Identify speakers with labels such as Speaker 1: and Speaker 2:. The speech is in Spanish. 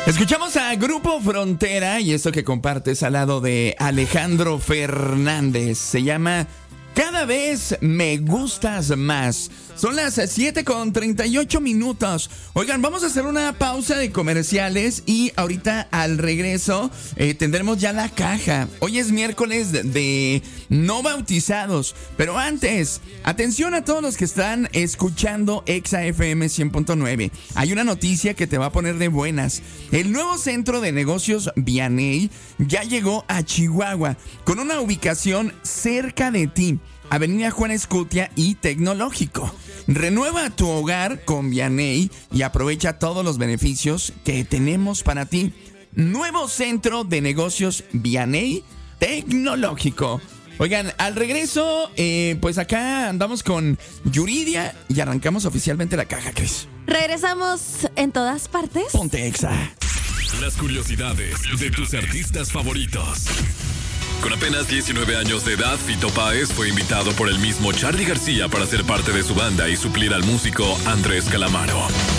Speaker 1: Escuchamos a Grupo Frontera y esto que compartes al lado de Alejandro Fernández se llama Cada vez me gustas más. Son las 7:38. Oigan, vamos a hacer una pausa de comerciales y ahorita al regreso tendremos ya la caja. Hoy es miércoles de no bautizados, pero antes, atención a todos los que están escuchando Exa FM 100.9. Hay una noticia que te va a poner de buenas. El nuevo centro de negocios Vianey ya llegó a Chihuahua con una ubicación cerca de ti. Avenida Juan Escutia y Tecnológico. Renueva tu hogar con Vianey y aprovecha todos los beneficios que tenemos para ti. Nuevo centro de negocios Vianey Tecnológico. Oigan, al regreso, pues acá andamos con Yuridia y arrancamos oficialmente la caja, Cris.
Speaker 2: Regresamos en todas partes.
Speaker 1: Ponte Exa.
Speaker 3: Las curiosidades de tus artistas favoritos. Con apenas 19 años de edad, Fito Páez fue invitado por el mismo Charly García para ser parte de su banda y suplir al músico Andrés Calamaro.